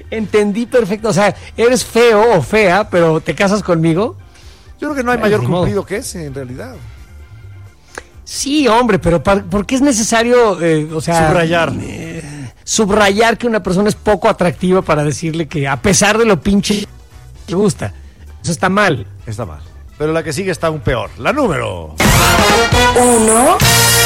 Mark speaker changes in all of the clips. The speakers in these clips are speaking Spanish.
Speaker 1: Entendí perfecto. O sea, eres feo o fea, pero ¿te casas conmigo?
Speaker 2: Yo creo que no hay mayor cumplido que ese, en realidad.
Speaker 1: Sí, hombre, pero ¿por qué es necesario, subrayar que una persona es poco atractiva para decirle que a pesar de lo pinche le gusta? Eso está mal.
Speaker 2: Está mal. Pero la que sigue está aún peor. La número
Speaker 3: 1.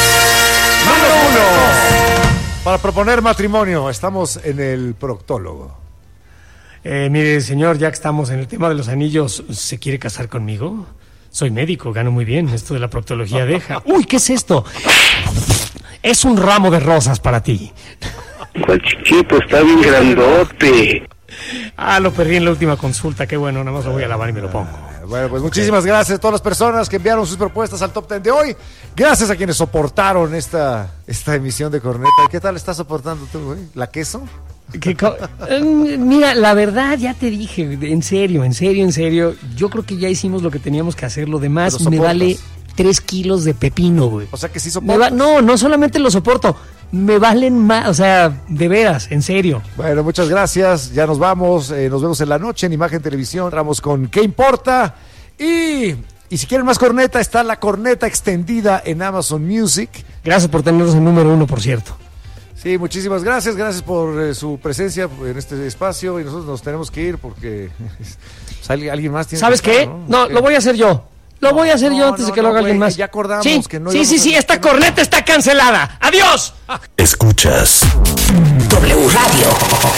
Speaker 2: Para proponer matrimonio, estamos en el proctólogo.
Speaker 1: Mire, señor, ya que estamos en el tema de los anillos, ¿se quiere casar conmigo? Soy médico, gano muy bien. Esto de la proctología deja. ¡Uy, qué es esto! Es un ramo de rosas para ti.
Speaker 4: ¿Cuál chiquito? Está bien grandote.
Speaker 1: Lo perdí en la última consulta. Qué bueno, nada más lo voy a lavar y me lo pongo.
Speaker 2: Bueno, pues muchísimas gracias a todas las personas que enviaron sus propuestas al Top 10 de hoy. Gracias a quienes soportaron esta emisión de Corneta. ¿Qué tal estás soportando tú, güey? ¿La queso?
Speaker 1: Mira, la verdad, ya te dije, en serio, yo creo que ya hicimos lo que teníamos que hacer. Lo demás me vale 3 kilos de pepino, güey.
Speaker 2: O sea que sí soportas.
Speaker 1: No solamente lo soporto, me valen más, o sea, de veras, en serio.
Speaker 2: Bueno, muchas gracias, ya nos vamos, nos vemos en la noche en Imagen Televisión, entramos con ¿Qué importa? Y si quieren más corneta, está la corneta extendida en Amazon Music.
Speaker 1: Gracias por tenernos en número 1, por cierto.
Speaker 2: Sí, muchísimas gracias por su presencia en este espacio y nosotros nos tenemos que ir porque alguien más tiene.
Speaker 1: ¿Sabes qué? No, lo voy a hacer yo. Lo voy a hacer yo antes de que lo haga alguien más.
Speaker 2: Ya acordamos que no.
Speaker 1: Sí, esta corneta está cancelada. ¡Adiós!
Speaker 3: Escuchas W Radio.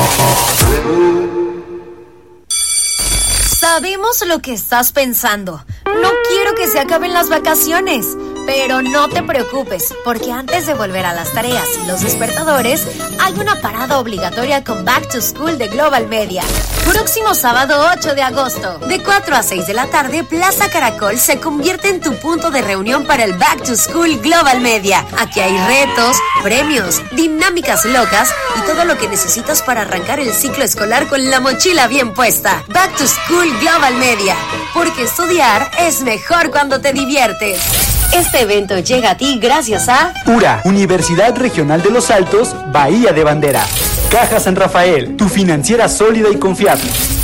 Speaker 5: Sabemos lo que estás pensando. No quiero que se acaben las vacaciones. Pero no te preocupes, porque antes de volver a las tareas y los despertadores, hay una parada obligatoria con Back to School de Global Media. Próximo sábado 8 de agosto, de 4 a 6 de la tarde, Plaza Caracol se convierte en tu punto de reunión para el Back to School Global Media. Aquí hay retos, premios, dinámicas locas y todo lo que necesitas para arrancar el ciclo escolar con la mochila bien puesta. Back to School Global Media, porque estudiar es mejor cuando te diviertes. Este evento llega a ti gracias a
Speaker 6: URA, Universidad Regional de los Altos, Bahía de Bandera. Caja San Rafael, tu financiera sólida y confiable.